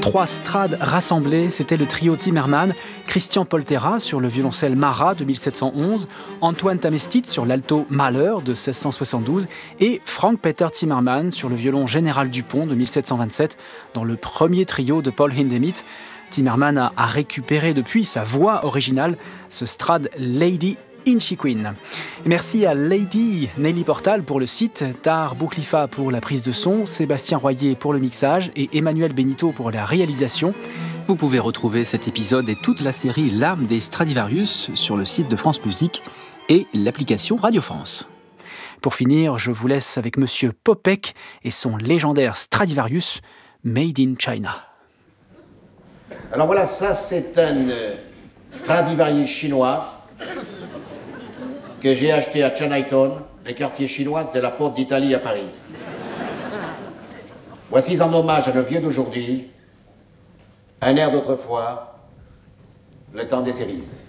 3 Strades rassemblées, c'était le trio Timmerman, Christian Poltera sur le violoncelle Marat de 1711, Antoine Tamestit sur l'alto Mahler de 1672 et Frank-Peter Timmerman sur le violon Général Dupont de 1727 dans le premier trio de Paul Hindemith. Timmerman a récupéré depuis sa voix originale, ce Strad Lady Inchiquin. Merci à Lady Nelly Portal pour le site, Tar Boukhlifa pour la prise de son, Sébastien Royer pour le mixage et Emmanuel Benito pour la réalisation. Vous pouvez retrouver cet épisode et toute la série L'âme des Stradivarius sur le site de France Musique et l'application Radio France. Pour finir, je vous laisse avec Monsieur Popek et son légendaire Stradivarius Made in China. Alors voilà, ça c'est un Stradivarius chinoise que j'ai acheté à Chinatown, les quartiers chinois de la Porte d'Italie à Paris. Voici en hommage à nos vieux d'aujourd'hui, un air d'autrefois, le temps des cerises.